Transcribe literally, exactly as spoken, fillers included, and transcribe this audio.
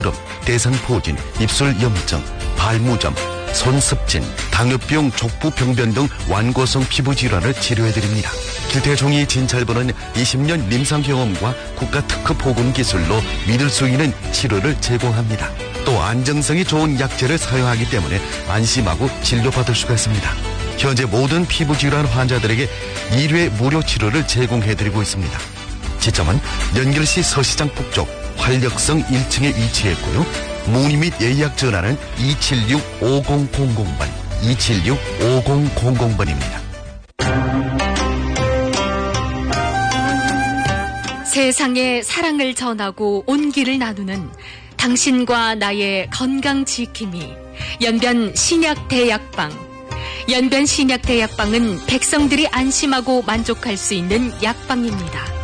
대상포진, 입술염증, 발무점, 손습진, 당뇨병, 족부병변 등 완고성 피부질환을 치료해드립니다. 길태종이 진찰보는 이십 년 임상경험과 국가특허보건기술로 믿을 수 있는 치료를 제공합니다. 또 안정성이 좋은 약재를 사용하기 때문에 안심하고 진료받을 수가 있습니다. 현재 모든 피부질환 환자들에게 일 회 무료 치료를 제공해드리고 있습니다. 지점은 연결시 서시장 북쪽 활력성 일 층에 위치했고요. 문의 및 예약 전화는 이칠육 오공공공 번, 이칠육 오공공공 번입니다. 세상에 사랑을 전하고 온기를 나누는 당신과 나의 건강 지킴이 연변 신약대약방. 연변 신약대약방은 백성들이 안심하고 만족할 수 있는 약방입니다.